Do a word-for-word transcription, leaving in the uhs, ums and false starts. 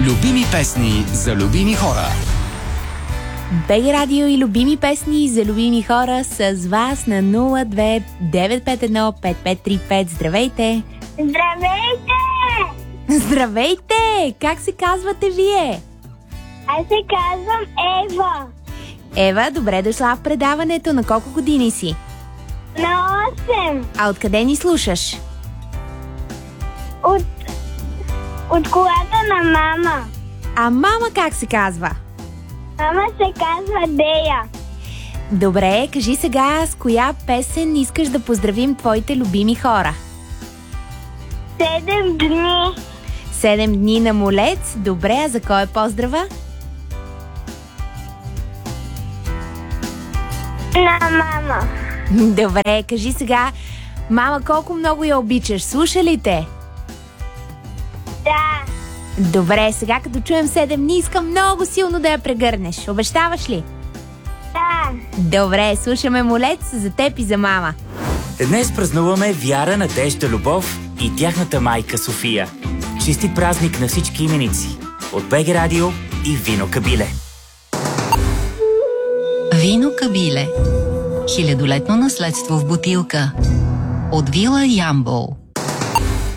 Любими песни за любими хора. БГ Радио и любими песни за любими хора с вас на нула две девет пет едно пет пет три пет. Здравейте! Здравейте! Здравейте! Как се казвате вие? Аз се казвам Ева. Ева, добре дошла в предаването. На колко години си? На осем. А откъде ни слушаш? От, от колата на мама. А мама как се казва? Мама се казва Дея. Добре, кажи сега с коя песен искаш да поздравим твоите любими хора? Седем дни. Седем дни на молец. Добре, а за кой е поздрава? На мама. Добре, кажи сега, мама колко много я обичаш, слуша ли те? Да. Добре, сега като чуем седем дни, искам много силно да я прегърнеш. Обещаваш ли? Да. Добре, слушаме молец за теб и за мама. Днес празнуваме Вяра, Надежда, Любов и тяхната майка София. Честит празник на всички именици от БГ Радио и Вино Кабиле. Вино Кабиле. Хилядолетно наследство в бутилка. От вила Ямбол.